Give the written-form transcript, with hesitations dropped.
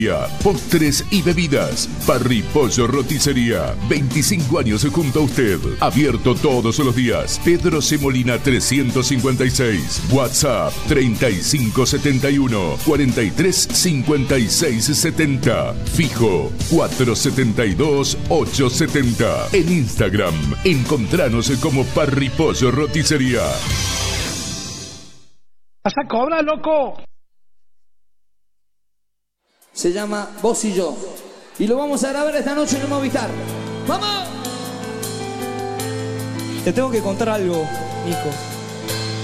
Postres y bebidas. Parry Pollo Roticería. 25 años junto a usted. Abierto todos los días. Pedro C. Molina 356. WhatsApp 3571 435670. Fijo 472 870. En Instagram, encontranos como Parry Pollo Roticería. ¿Vas a cobrar, loco? Se llama Vos y Yo. Y lo vamos a grabar esta noche en el Movistar. ¡Vamos! Te tengo que contar algo, Nico.